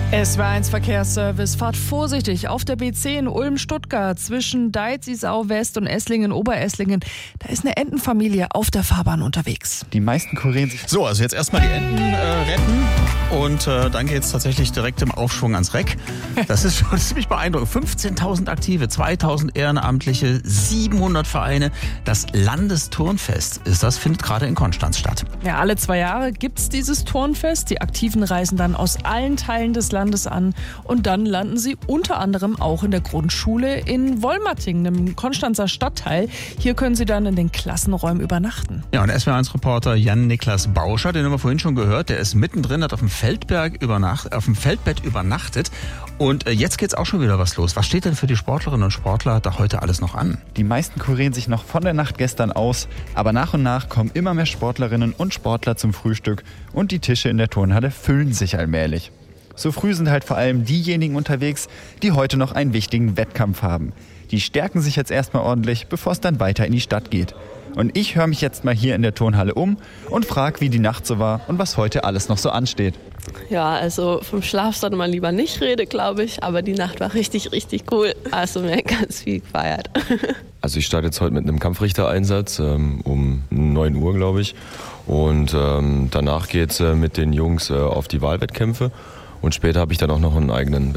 SW1 Verkehrsservice. Fahrt vorsichtig auf der B10 Ulm-Stuttgart zwischen Deitz-Isau West und Esslingen-Oberesslingen. Da ist eine Entenfamilie auf der Fahrbahn unterwegs. Die meisten kurieren sich... So, also jetzt erstmal die Enten retten und dann geht es tatsächlich direkt im Aufschwung ans Reck. Das ist schon ziemlich beeindruckend. 15.000 Aktive, 2.000 Ehrenamtliche, 700 Vereine. Das Landesturnfest findet gerade in Konstanz statt. Ja, alle 2 Jahre gibt's dieses Turnfest. Die Aktiven reisen dann aus allen Teilen des Landes an und dann landen sie unter anderem auch in der Grundschule in Wolmatingen, im Konstanzer Stadtteil. Hier können sie dann in den Klassenräumen übernachten. Ja, und SW1-Reporter Jan-Niklas Bauscher, den haben wir vorhin schon gehört, der ist mittendrin, hat auf dem Feldbett übernachtet. Und jetzt geht's auch schon wieder was los. Was steht denn für die Sportlerinnen und Sportler da heute alles noch an? Die meisten kurieren sich noch von der Nacht gestern aus, aber nach und nach kommen immer mehr Sportlerinnen und Sportler zum Frühstück und die Tische in der Turnhalle füllen sich allmählich. So früh sind halt vor allem diejenigen unterwegs, die heute noch einen wichtigen Wettkampf haben. Die stärken sich jetzt erstmal ordentlich, bevor es dann weiter in die Stadt geht. Und ich höre mich jetzt mal hier in der Turnhalle um und frage, wie die Nacht so war und was heute alles noch so ansteht. Ja, also vom Schlaf sollte man lieber nicht reden, glaube ich, aber die Nacht war richtig, richtig cool. Also mir ganz viel gefeiert. Also ich starte jetzt heute mit einem Kampfrichtereinsatz um 9 Uhr, glaube ich. Und danach geht es mit den Jungs auf die Wahlwettkämpfe. Und später habe ich dann auch noch einen eigenen